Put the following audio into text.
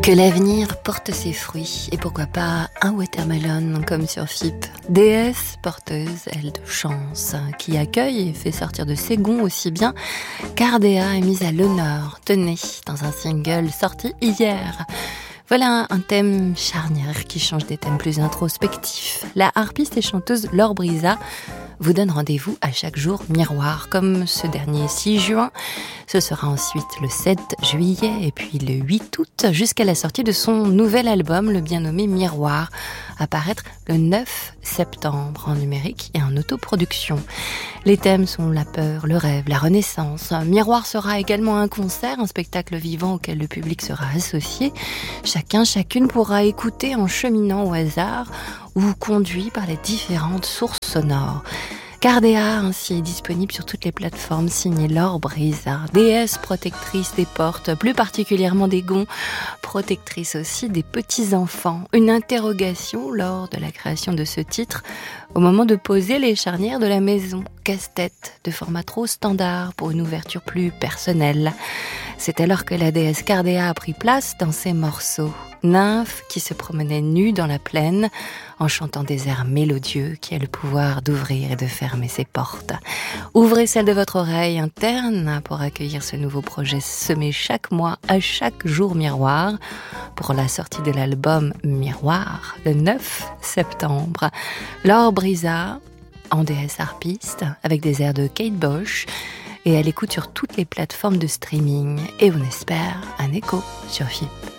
Que l'avenir porte ses fruits, et pourquoi pas un watermelon comme sur FIP. Déesse porteuse, elle de chance, qui accueille et fait sortir de ses gonds aussi bien qu'Ardea est mise à l'honneur, tenez, dans un single sorti hier. Voilà un thème charnière qui change des thèmes plus introspectifs. La harpiste et chanteuse Laure Brisa vous donne rendez-vous à chaque jour miroir, comme ce dernier 6 juin. Ce sera ensuite le 7 juillet et puis le 8 août, jusqu'à la sortie de son nouvel album, le bien nommé Miroir, à paraître le 9 septembre en numérique et en autoproduction. Les thèmes sont la peur, le rêve, la renaissance. Miroir sera également un concert, un spectacle vivant auquel le public sera associé. Chacune pourra écouter en cheminant au hasard ou conduit par les différentes sources sonores. Cardea ainsi est disponible sur toutes les plateformes, signé Laure Brisa, déesse protectrice des portes, plus particulièrement des gonds, protectrice aussi des petits-enfants. Une interrogation lors de la création de ce titre, au moment de poser les charnières de la maison. Casse-tête de format trop standard pour une ouverture plus personnelle. C'est alors que la déesse Cardea a pris place dans ces morceaux. Nymphe qui se promenait nue dans la plaine en chantant des airs mélodieux qui a le pouvoir d'ouvrir et de fermer ses portes. Ouvrez celle de votre oreille interne pour accueillir ce nouveau projet semé chaque mois à chaque jour miroir pour la sortie de l'album Miroir le 9 septembre. Laure Brisa en déesse harpiste avec des airs de Kate Bush et elle écoute sur toutes les plateformes de streaming et on espère un écho sur FIP.